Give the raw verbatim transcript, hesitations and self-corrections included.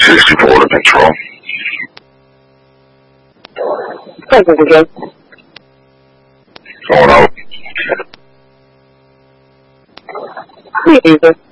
sixty-four to control. Present again. Going out. Please, user.